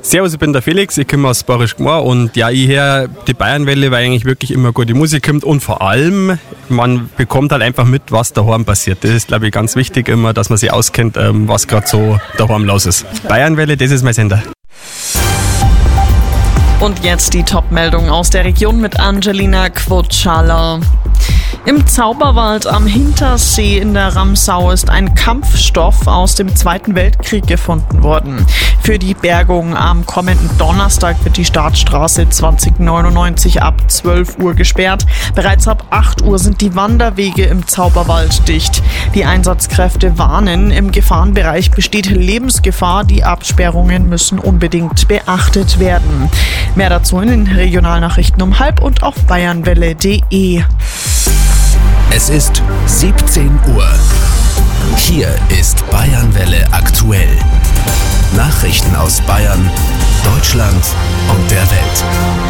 Servus, ich bin der Felix, ich komme aus Barisch Gmor und ja, ich höre die Bayernwelle, weil eigentlich wirklich immer gute Musik kommt und vor allem, man bekommt halt einfach mit, was daheim passiert. Das ist, glaube ich, ganz wichtig immer, dass man sich auskennt, was gerade so daheim los ist. Bayernwelle, das ist mein Sender. Und jetzt die Top-Meldung aus der Region mit Angelina Kvotschala. Im Zauberwald am Hintersee in der Ramsau ist ein Kampfstoff aus dem Zweiten Weltkrieg gefunden worden. Für die Bergung am kommenden Donnerstag wird die Startstraße 2099 ab 12 Uhr gesperrt. Bereits ab 8 Uhr sind die Wanderwege im Zauberwald dicht. Die Einsatzkräfte warnen, im Gefahrenbereich besteht Lebensgefahr. Die Absperrungen müssen unbedingt beachtet werden. Mehr dazu in den Regionalnachrichten um 12:30 und auf bayernwelle.de. Es ist 17 Uhr. Hier ist Bayernwelle aktuell. Nachrichten aus Bayern, Deutschland und der Welt.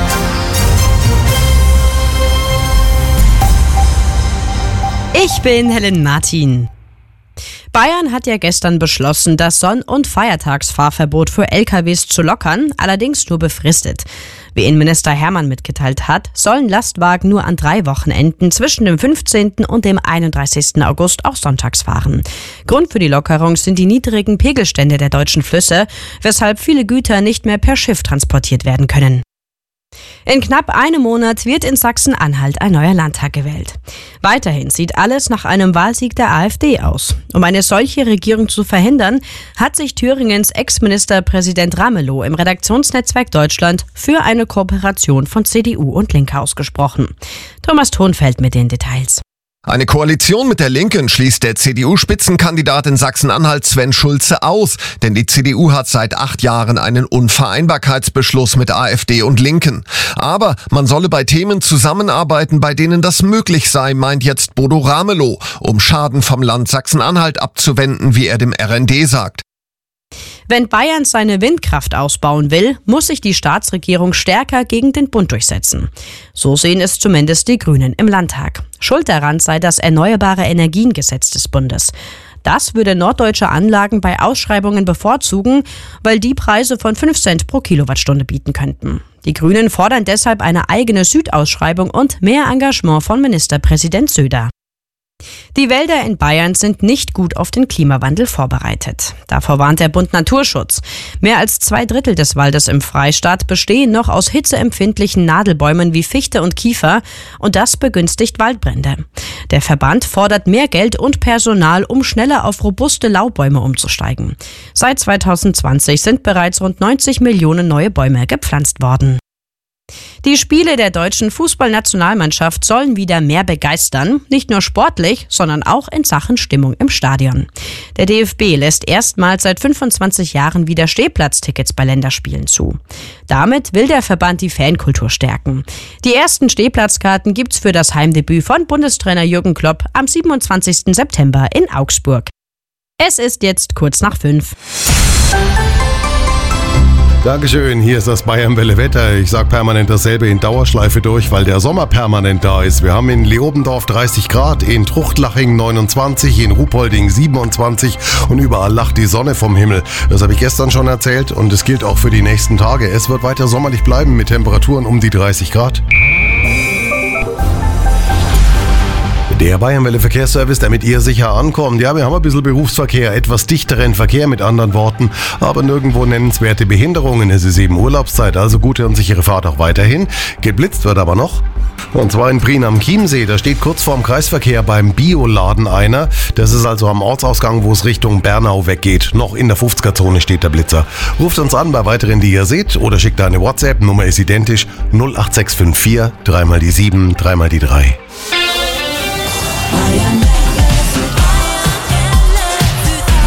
Ich bin Helen Martin. Bayern hat ja gestern beschlossen, das Sonn- und Feiertagsfahrverbot für LKWs zu lockern, allerdings nur befristet. Wie Innenminister Hermann mitgeteilt hat, sollen Lastwagen nur an 3 Wochenenden zwischen dem 15. und dem 31. August auch sonntags fahren. Grund für die Lockerung sind die niedrigen Pegelstände der deutschen Flüsse, weshalb viele Güter nicht mehr per Schiff transportiert werden können. In knapp einem Monat wird in Sachsen-Anhalt ein neuer Landtag gewählt. Weiterhin sieht alles nach einem Wahlsieg der AfD aus. Um eine solche Regierung zu verhindern, hat sich Thüringens Ex-Ministerpräsident Ramelow im Redaktionsnetzwerk Deutschland für eine Kooperation von CDU und Linke ausgesprochen. Thomas Thonfeld mit den Details. Eine Koalition mit der Linken schließt der CDU-Spitzenkandidat in Sachsen-Anhalt Sven Schulze aus, denn die CDU hat seit 8 Jahren einen Unvereinbarkeitsbeschluss mit AfD und Linken. Aber man solle bei Themen zusammenarbeiten, bei denen das möglich sei, meint jetzt Bodo Ramelow, um Schaden vom Land Sachsen-Anhalt abzuwenden, wie er dem RND sagt. Wenn Bayern seine Windkraft ausbauen will, muss sich die Staatsregierung stärker gegen den Bund durchsetzen. So sehen es zumindest die Grünen im Landtag. Schuld daran sei das Erneuerbare Energiengesetz des Bundes. Das würde norddeutsche Anlagen bei Ausschreibungen bevorzugen, weil die Preise von 5 Cent pro Kilowattstunde bieten könnten. Die Grünen fordern deshalb eine eigene Südausschreibung und mehr Engagement von Ministerpräsident Söder. Die Wälder in Bayern sind nicht gut auf den Klimawandel vorbereitet. Davor warnt der Bund Naturschutz. Mehr als 2/3 des Waldes im Freistaat bestehen noch aus hitzeempfindlichen Nadelbäumen wie Fichte und Kiefer und das begünstigt Waldbrände. Der Verband fordert mehr Geld und Personal, um schneller auf robuste Laubbäume umzusteigen. Seit 2020 sind bereits rund 90 Millionen neue Bäume gepflanzt worden. Die Spiele der deutschen Fußballnationalmannschaft sollen wieder mehr begeistern, nicht nur sportlich, sondern auch in Sachen Stimmung im Stadion. Der DFB lässt erstmals seit 25 Jahren wieder Stehplatztickets bei Länderspielen zu. Damit will der Verband die Fankultur stärken. Die ersten Stehplatzkarten gibt's für das Heimdebüt von Bundestrainer Jürgen Klopp am 27. September in Augsburg. Es ist jetzt kurz nach 5. Dankeschön, hier ist das Bayernwelle Wetter. Ich sage permanent dasselbe in Dauerschleife durch, weil der Sommer permanent da ist. Wir haben in Leobendorf 30 Grad, in Truchtlaching 29, in Ruhpolding 27 und überall lacht die Sonne vom Himmel. Das habe ich gestern schon erzählt und es gilt auch für die nächsten Tage. Es wird weiter sommerlich bleiben mit Temperaturen um die 30 Grad. Der Bayernwelle Verkehrsservice, damit ihr sicher ankommt. Ja, wir haben ein bisschen Berufsverkehr, etwas dichteren Verkehr mit anderen Worten, aber nirgendwo nennenswerte Behinderungen. Es ist eben Urlaubszeit, also gute und sichere Fahrt auch weiterhin. Geblitzt wird aber noch. Und zwar in Prien am Chiemsee, da steht kurz vorm Kreisverkehr beim Bioladen einer. Das ist also am Ortsausgang, wo es Richtung Bernau weggeht. Noch in der 50er-Zone steht der Blitzer. Ruft uns an bei weiteren, die ihr seht, oder schickt eine WhatsApp, Nummer ist identisch, 08654 3 die 7, 3 die 3.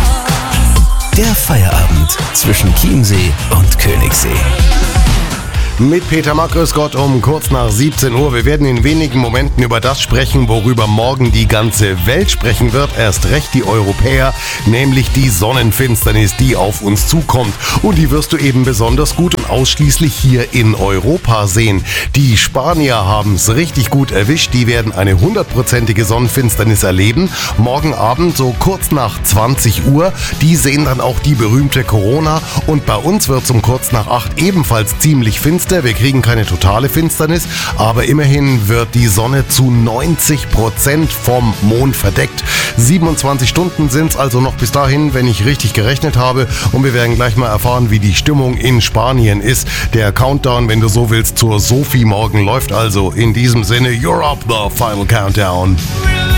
Der Feierabend zwischen Chiemsee und Königssee. Mit Peter Mack, grüß Gott, um kurz nach 17 Uhr. Wir werden in wenigen Momenten über das sprechen, worüber morgen die ganze Welt sprechen wird. Erst recht die Europäer, nämlich die Sonnenfinsternis, die auf uns zukommt. Und die wirst du eben besonders gut und ausschließlich hier in Europa sehen. Die Spanier haben es richtig gut erwischt. Die werden eine 100%ige Sonnenfinsternis erleben. Morgen Abend, so kurz nach 20 Uhr. Die sehen dann auch die berühmte Corona. Und bei uns wird es um kurz nach 8 ebenfalls ziemlich finster. Wir kriegen keine totale Finsternis, aber immerhin wird die Sonne zu 90% vom Mond verdeckt. 27 Stunden sind es also noch bis dahin, wenn ich richtig gerechnet habe. Und wir werden gleich mal erfahren, wie die Stimmung in Spanien ist. Der Countdown, wenn du so willst, zur Sophie morgen läuft also. In diesem Sinne, Europe, the final countdown.